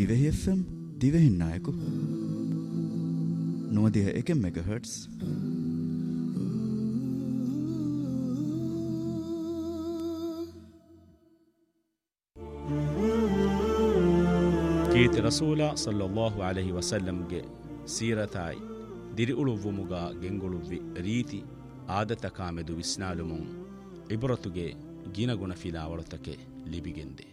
Divehi FM Divehi Nayaku Nuwadiha 1 MHz Keeti Rasula sallallahu alaihi wasallam ge siratai diri uluvumuga genguluvi riti ಆದತಕ ಮೆದು ವಿಸ್ನಾಲುಮುಂ ಇಬ್ರತುಗೆ ಗಿನಗುಣ ಫಿಲಾವಳತಕೆ ಲಿಬಿಗೆಂದೆ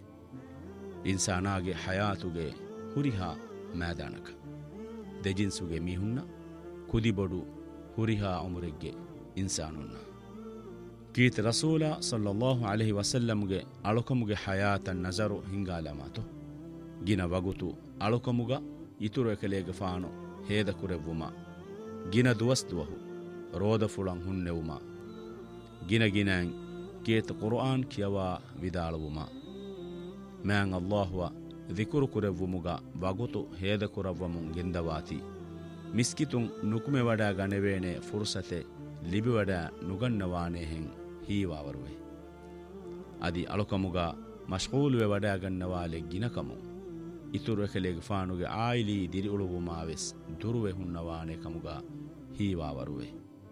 ಇನ್ಸಾನಾಗೆ ಹಯಾತುಗೆ ಹುರಿಹಾ ಮೈದಾನಕ ದೆಜಿನ್ಸುಗೆ ಮಿಹುನ್ನ ಕುದಿಬೊಡು ಹುರಿಹಾ ಉಮರೆಗ್ಗೆ ಇನ್ಸಾನುನ್ನ Keith ರಸೂಲ ಸಲ್ಲಲ್ಲಾಹು ಅಲೈಹಿ ವಸಲ್ಲಂಗೆ ಅಳುಕಮುಗೆ ಹಯಾತನ್ ನಜರು ಹಿಂಗಾಲಮಾತು ಗಿನ ವಗುತು ಅಳುಕಮುಗ ಇತುರು ಎಕಲೆಗೆ ಫಾನು ಹೇದ ಕುರೆವ್ವುಮ ಗಿನ ದುವಸ್ದುವಹು ರೋದ ಫುಳಂ ಹುಣ್ಣೆವುಮ ಗಿನ ಗಿನಂ ಕೇತ ಕುರ್ಆನ್ ಕಿಯವಾ ವಿದಾಳುವುಮ ಮ್ಯಾಂ ಅಲ್ಲಾಹುವ ದಿಕುರು ಕುರೆವ್ವುಮುಗ ವಗುತು ಹೇದ ಕುರವ್ವಮುಂ ಗೆಂದವಾತಿ ಮಿಸ್ಕಿತುಂ ನುಕುಮೆ vada ಗಣವೇಣೆ ಫುರ್ಸತೆ Libby vada ನುಗನ್ನವಾನೆ ಹೆಂ ಹೀವಾವರುವೆ ಅದಿ ಅಳುಕಮುಗ ಮಶ್ಗೂಲುವೆ vada ಗನ್ನವಾಲೆ ಗಿನಕಮು ಇತುರು ಎಕಲೆಗೆ ಫಾನುಗೆ oily ದಿರಿ ಉಳುವುಮಾವೆಸ್ ದುರುವೆ ಹುನ್ನವಾನೆ ಕಮುಗ ಹೀವಾವರುವೆ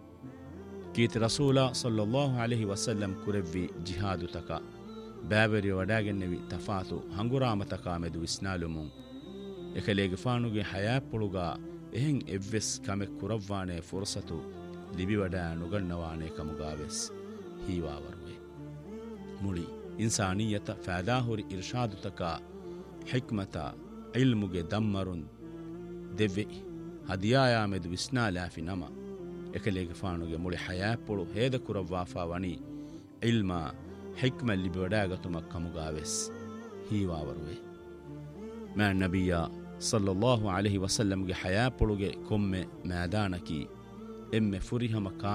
Keith ರಸೂಲ ಸಲ್ಲಲ್ಲಾಹು ಅಲೈಹಿ ವಸಲ್ಲಂ ಕುರೆವ್ವಿ ಜಿಹಾದು ತಕ ಬ್ಯಾಬರಿ ವಡಾಗೆನ್ನೆವಿ ತಫಾತು ಹಂಗುರಾಮ ತಕ ಮೆದು ವಿಸ್ನಾಲುಮುಂ ಎಕಲೆಗೆ ಫಾನುಗೆ ಹಯಾಪುಳುಗ ಎಹೆಂ ಎವ್ವೆಸ್ ಕಮೆ ಕುರವ್ವಾನೆ ಫುರ್ಸತು Libby vada ನುಗನ್ನವಾನೆ ಕಮುಗಾವೆಸ್ ಹೀವಾವರುವೆ ಮುಳಿ ಇನ್ಸಾನಿಯತ ಫಾದಾಹುರಿ ಇರ್ಷಾದು ತಕ ಹಿಕ್ಮತ ಇಲ್ಮುಗೆ ದಮ್ಮರುನ್ ದೆವ್ವೆ ಹದಿಯಾಯ ಮೆದು ವಿಸ್ನಾಲಾಫಿ ನಮ ಎಕಲೆಗೆ ಫಾನುಗೆ ಮುಳಿ ಹಯಾಪುಳು ಹೇದ ಕುರವ್ವಾಫಾ ವಣಿ ಇಲ್ಮ ಹಿಕ್ಮ ಲಿಬಿ ವಡಾಗತುಮ ಕಮುಗಾವೆಸ್ ಹೀವಾವರುವೆ ಮ್ಯಾ ನಬಿಯ ಸಲ್ಲಲ್ಲಾಹು ಅಲೈಹಿ ವಸಲ್ಲಂಗೆ ಹಯಾಪುಳುಗೆ ಕೊಮ್ಮೆ ಮೈದಾನಕಿ ಎಮ್ಮೆ ಫುರಿಹಮ